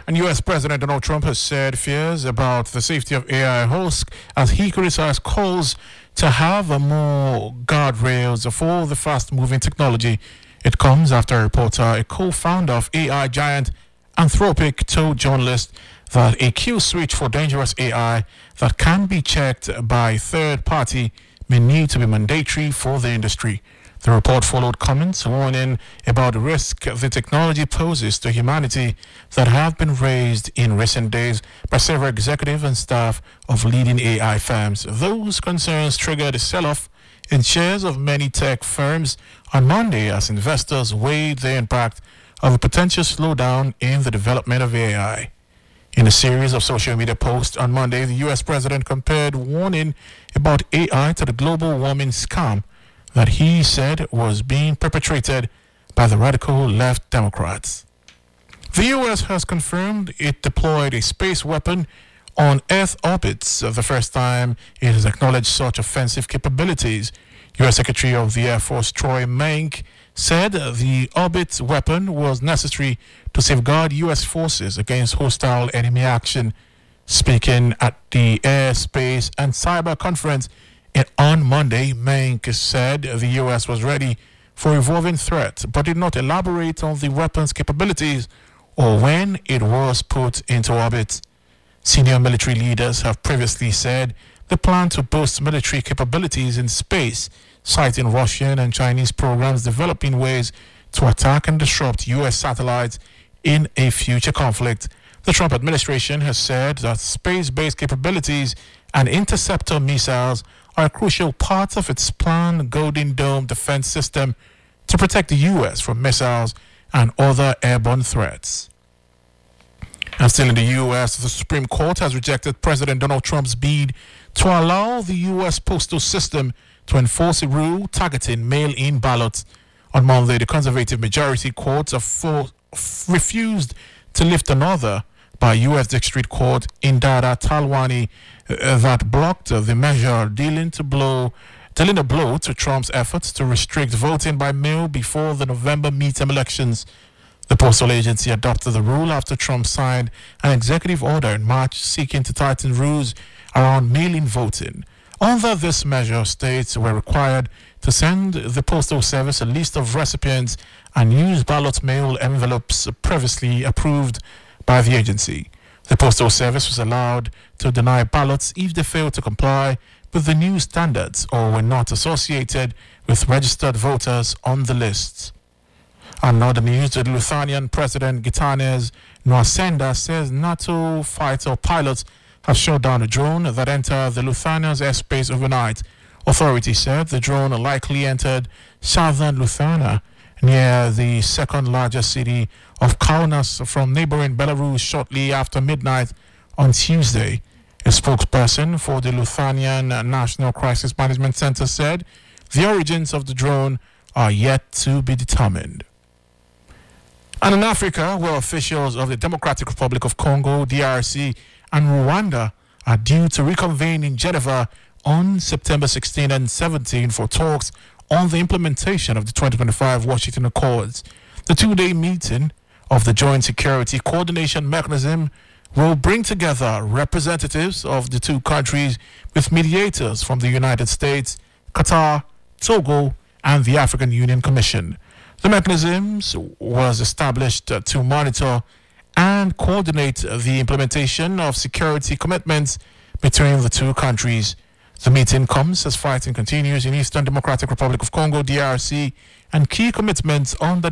And U.S. President Donald Trump has said fears about the safety of AI hosts as he criticized calls to have more guardrails for the fast-moving technology. It comes after a reporter, a co-founder of AI giant Anthropic, told journalists that a kill switch for dangerous AI that can be checked by third party may need to be mandatory for the industry. The report followed comments warning about the risk the technology poses to humanity that have been raised in recent days by several executives and staff of leading AI firms. Those concerns triggered a sell-off in shares of many tech firms on Monday as investors weighed the impact of a potential slowdown in the development of AI. In a series of social media posts on Monday, the U.S. president compared warning about AI to the global warming scam that he said was being perpetrated by the radical left Democrats. The U.S. has confirmed it deployed a space weapon on Earth orbits, the first time it has acknowledged such offensive capabilities. U.S. Secretary of the Air Force Troy Menck said the orbit weapon was necessary to safeguard U.S. forces against hostile enemy action. Speaking at the Air, Space, and Cyber Conference on Monday, Menck said the U.S. was ready for evolving threats, but did not elaborate on the weapon's capabilities or when it was put into orbit. Senior military leaders have previously said they plan to boost military capabilities in space, citing Russian and Chinese programs developing ways to attack and disrupt U.S. satellites in a future conflict. The Trump administration has said that space-based capabilities and interceptor missiles are a crucial part of its planned Golden Dome defense system to protect the U.S. from missiles and other airborne threats. And still in the U.S., the Supreme Court has rejected President Donald Trump's bid to allow the U.S. postal system to enforce a rule targeting mail-in ballots. On Monday, the conservative majority courts refused to lift an order by U.S. District Court in Dada Talwani that blocked the measure, dealing a blow to Trump's efforts to restrict voting by mail before the November midterm elections. The postal agency adopted the rule after Trump signed an executive order in March seeking to tighten rules around mail-in voting. Under this measure, states were required to send the Postal Service a list of recipients and use ballot mail envelopes previously approved by the agency. The Postal Service was allowed to deny ballots if they failed to comply with the new standards or were not associated with registered voters on the list. Another news, the Lithuanian President Gitanas Nausėda says NATO fighter pilots have shot down a drone that entered the Lithuania's airspace overnight. Authorities said the drone likely entered southern Lithuania near the second largest city of Kaunas from neighboring Belarus shortly after midnight on Tuesday. A spokesperson for the Lithuanian National Crisis Management Center said the origins of the drone are yet to be determined. And in Africa, where officials of the Democratic Republic of Congo, DRC, and Rwanda are due to reconvene in Geneva on September 16 and 17 for talks on the implementation of the 2025 Washington Accords. The two-day meeting of the Joint Security Coordination Mechanism will bring together representatives of the two countries with mediators from the United States, Qatar, Togo, and the African Union Commission. The mechanism was established to monitor and coordinate the implementation of security commitments between the two countries. The meeting comes as fighting continues in Eastern Democratic Republic of Congo, DRC, and key commitments under